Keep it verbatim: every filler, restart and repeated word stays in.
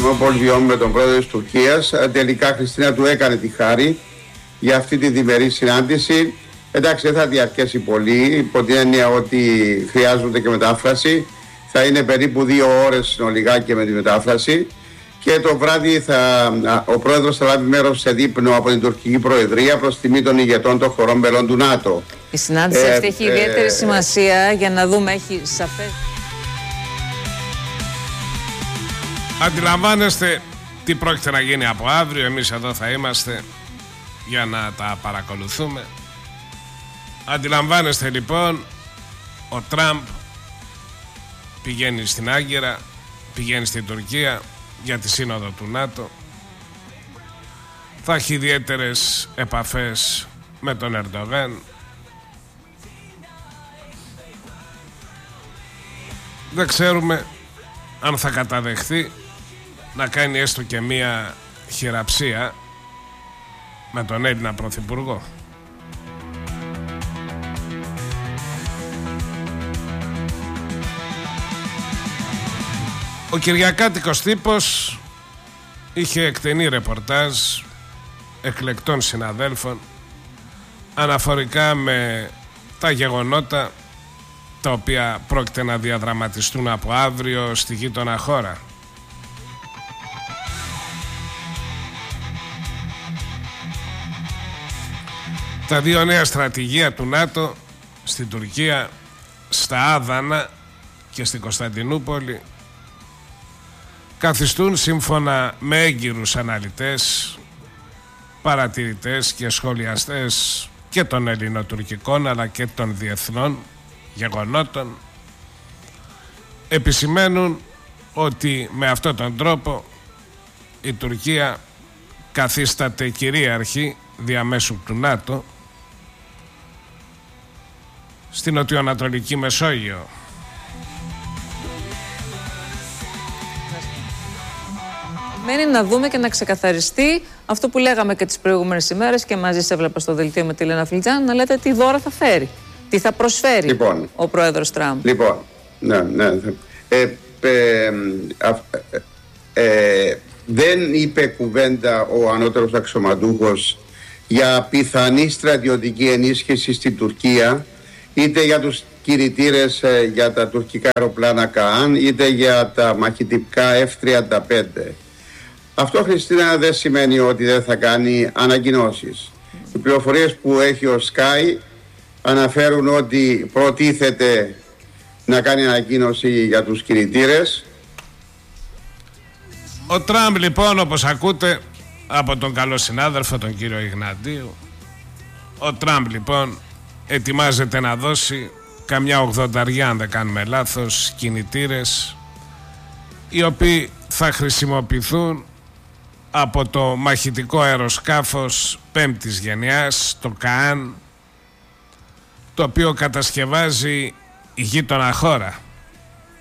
Κοσμοπολιών με τον πρόεδρο της Τουρκίας. Τελικά Χριστίνα του έκανε τη χάρη για αυτή τη διμερή συνάντηση. Εντάξει, δεν θα διαρκέσει πολύ, υπό την έννοια ότι χρειάζονται και μετάφραση. Θα είναι περίπου δύο ώρες συνολικά και με τη μετάφραση. Και το βράδυ θα, ο πρόεδρος θα λάβει μέρος σε δείπνο από την τουρκική προεδρία προς τιμή των ηγετών των χωρών μελών του ΝΑΤΟ. Η συνάντηση ε, αυτή έχει ε, ιδιαίτερη ε, σημασία για να δούμε, έχει σαφές. Αντιλαμβάνεστε τι πρόκειται να γίνει από αύριο. Εμείς εδώ θα είμαστε για να τα παρακολουθούμε. Αντιλαμβάνεστε λοιπόν, ο Τραμπ πηγαίνει στην Άγκυρα, πηγαίνει στην Τουρκία για τη σύνοδο του ΝΑΤΟ. Θα έχει ιδιαίτερες επαφές με τον Ερντογάν. Δεν ξέρουμε αν θα καταδεχθεί να κάνει έστω και μία χειραψία με τον Έλληνα Πρωθυπουργό. Ο κυριακάτικος τύπος είχε εκτενή ρεπορτάζ εκλεκτών συναδέλφων αναφορικά με τα γεγονότα τα οποία πρόκειται να διαδραματιστούν από αύριο στη γείτονα χώρα. Τα δύο νέα στρατηγία του ΝΑΤΟ στην Τουρκία, στα Άδανα και στην Κωνσταντινούπολη καθιστούν, σύμφωνα με έγκυρους αναλυτές, παρατηρητές και σχολιαστές και των ελληνοτουρκικών αλλά και των διεθνών γεγονότων, επισημαίνουν ότι με αυτόν τον τρόπο η Τουρκία καθίσταται κυρίαρχη διαμέσου του ΝΑΤΟ στην νοτιοανατολική Μεσόγειο. Μένει να δούμε και να ξεκαθαριστεί αυτό που λέγαμε και τις προηγούμενες ημέρες και μαζί σε έβλεπα στο δελτίο με τη Λένα Φλιτζάν, να λέτε τι δώρα θα φέρει, τι θα προσφέρει λοιπόν ο πρόεδρος Τραμπ. Λοιπόν, ναι, ναι. Ε, ε, α, ε, δεν είπε κουβέντα ο ανώτερος αξιωματούχος για πιθανή στρατιωτική ενίσχυση στην Τουρκία, είτε για τους κηρυτήρες ε, για τα τουρκικά αεροπλάνα ΚΑΑΝ, είτε για τα μαχητικά εφ τριάντα πέντε. Αυτό, Χριστίνα, δεν σημαίνει ότι δεν θα κάνει ανακοινώσεις. Οι πληροφορίες που έχει ο Sky αναφέρουν ότι προτίθεται να κάνει ανακοίνωση για τους κηρυτήρες. Ο Τραμπ λοιπόν, όπως ακούτε από τον καλό συνάδελφο τον κύριο Ιγνατίου, ο Τραμπ λοιπόν ετοιμάζεται να δώσει καμιά ογδονταριά, αν δεν κάνουμε λάθος, κινητήρες, οι οποίοι θα χρησιμοποιηθούν από το μαχητικό αεροσκάφος πέμπτης γενιάς, το ΚΑΑΝ, το οποίο κατασκευάζει η γείτονα χώρα.